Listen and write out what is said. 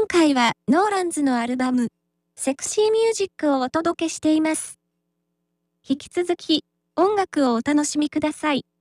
今回はノーランズのアルバム、セクシーミュージックをお届けしています。引き続き、音楽をお楽しみください。